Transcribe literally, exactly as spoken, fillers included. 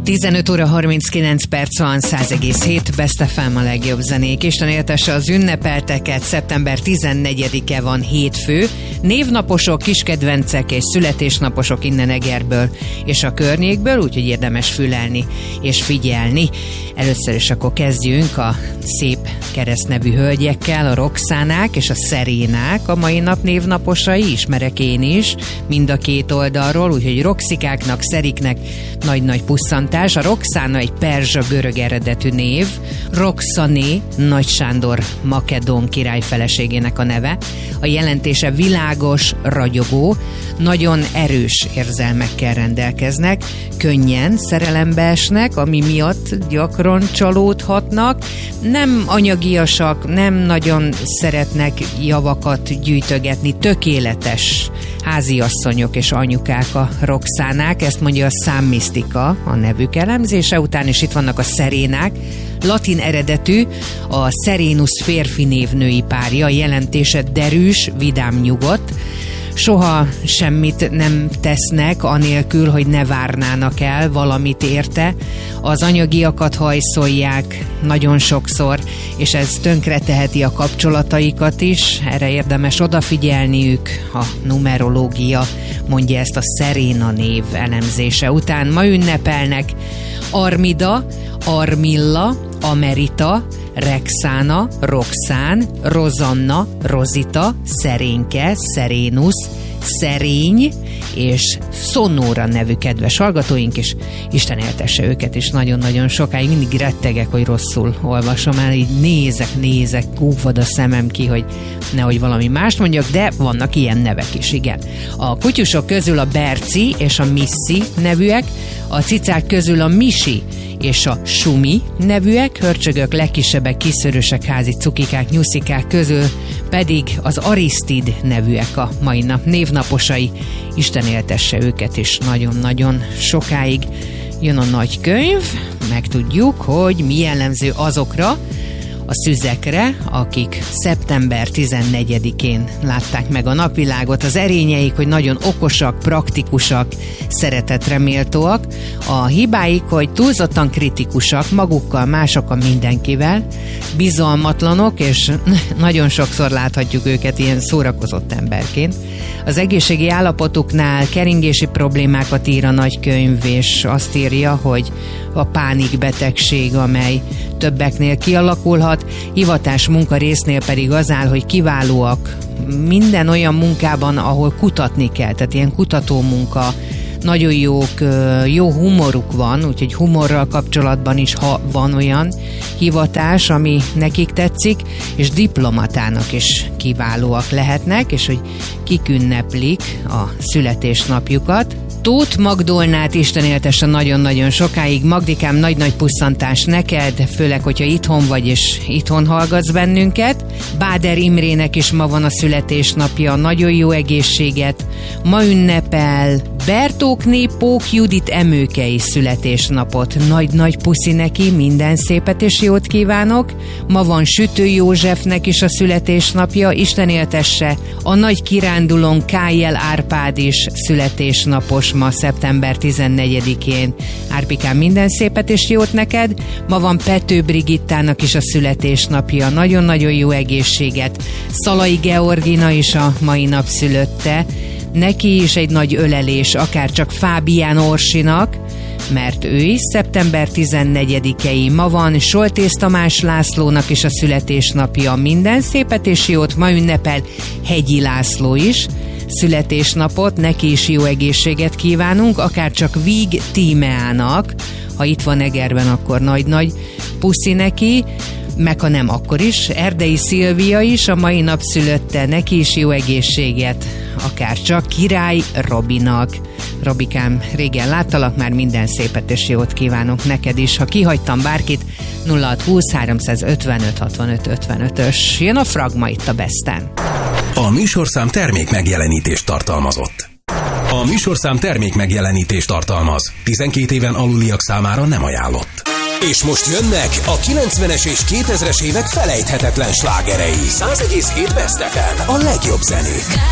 tizenöt óra harminckilenc perc van, száz egész hét Best ef em a legjobb zenék. Isten éltesse az ünnepelteket, szeptember tizennegyedike van, hétfő. Névnaposok, kiskedvencek és születésnaposok innen Egerből és a környékből, úgyhogy érdemes fülelni és figyelni. Először is akkor kezdjünk a szép keresztnevű hölgyekkel, a Roxánák és a Szerénák, a mai nap névnaposai, ismerek én is, mind a két oldalról, úgyhogy Roxikáknak, Szeriknek nagy-nagy pusszantás. A Roxána egy perzsa görög eredetű név, Roxané, Nagy Sándor makedón király feleségének a neve. A jelentése világos, ragyogó, nagyon erős érzelmekkel rendelkeznek, könnyen szerelembe esnek, ami miatt gyakran csalódhatnak, nem anyagiasak, nem nagyon szeretnek javakat gyűjtögetni, tökéletes háziasszonyok és anyukák a Roxánák, ezt mondja a számmisztika a nevük elemzése után, és itt vannak a Szerénák, latin eredetű, a Serenus férfi névnői párja, jelentése derűs, vidám, nyugodt, soha semmit nem tesznek anélkül, hogy ne várnának el valamit érte. Az anyagiakat hajszolják nagyon sokszor, és ez tönkreteheti a kapcsolataikat is. Erre érdemes odafigyelniük. A numerológia mondja ezt a Szeréna név elemzése után. Ma ünnepelnek Armida, Armilla, Amerita, Rexána, Roxán, Rozanna, Rozita, Szerénke, Szerénusz, Szerény és Szonóra nevű kedves hallgatóink, és Isten éltesse őket is nagyon-nagyon sokáig. Mindig rettegek, hogy rosszul olvasom el, így nézek, nézek, kúfad a szemem ki, hogy nehogy valami mást mondjak, de vannak ilyen nevek is, igen. A kutyusok közül a Berci és a Misszi nevűek, a cicák közül a Misi és a Sumi nevűek, hörcsögök, legkisebbek, kiszörösek, házi cukikák, nyuszikák közül pedig az Arisztid nevűek a mai nap névnaposai. Isten éltesse őket is nagyon-nagyon sokáig. Jön a nagy könyv, megtudjuk, hogy mi jellemző azokra a szüzekre, akik szeptember tizennegyedikén látták meg a napvilágot. Az erényeik, hogy nagyon okosak, praktikusak, szeretetreméltóak. A hibáik, hogy túlzottan kritikusak magukkal, másokkal, mindenkivel, bizalmatlanok, és nagyon sokszor láthatjuk őket ilyen szórakozott emberként. Az egészségi állapotuknál keringési problémákat ír a nagykönyv, és azt írja, hogy a pánikbetegség, amely többeknél kialakulhat, hivatás munka résznél pedig az áll, hogy kiválóak minden olyan munkában, ahol kutatni kell, tehát ilyen kutató munka, nagyon jók, jó humoruk van, úgyhogy humorral kapcsolatban is ha van olyan hivatás, ami nekik tetszik, és diplomatának is kiválóak lehetnek, és hogy kik ünneplik a születésnapjukat. Tóth Magdolnát Isten éltesse nagyon-nagyon sokáig. Magdikám, nagy-nagy pusszantás neked, főleg, hogyha itthon vagy és itthon hallgatsz bennünket. Báder Imrének is ma van a születésnapja, nagyon jó egészséget. Ma ünnepel Bertókné Pók Judit Emőkei születésnapot. Nagy-nagy puszi neki, minden szépet és jót kívánok. Ma van Sütő Józsefnek is a születésnapja, Isten éltesse. A nagy kirándulón Kájel Árpád is születésnapos ma szeptember tizennegyedikén. Árpikám, minden szépet és jót neked. Ma van Pető Brigittának is a születésnapja, nagyon-nagyon jó egészséget. Szalai Georgina is a mai nap szülötte. Neki is egy nagy ölelés, akár csak Fábián Orsinak, mert ő is szeptember tizennegyedikei. Ma van Soltész Tamás Lászlónak is a születésnapja, minden szépet és jót. Ma ünnepel Hegyi László is születésnapot, neki is jó egészséget kívánunk, akár csak Víg Tímeának, ha itt van Egerben, akkor nagy-nagy puszi neki, meg ha nem, akkor is. Erdei Szilvia is a mai nap szülötte, neki is jó egészséget, akár csak Király Robinak. Robikám, régen láttalak, már minden szépet és jót kívánok neked is. Ha kihagytam bárkit, nulla hat húsz háromszázötvenöt hatvanöt ötvenötös. Jön a Fragma itt a Besten. A műsorszám termék megjelenítést tartalmazott. A műsorszám termék megjelenítést tartalmaz. tizenkét éven aluliak számára nem ajánlott. És most jönnek a kilencvenes és kétezres évek felejthetetlen slágerei. száz egész hét Best ef em, a legjobb zenék.